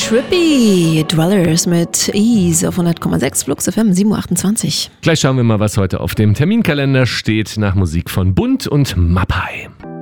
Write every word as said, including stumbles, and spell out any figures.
Trippy Dwellers mit Ease auf hundert Komma sechs Flux F M, sieben Uhr achtundzwanzig. Gleich schauen wir mal, was heute auf dem Terminkalender steht, nach Musik von Bunt und Mappai.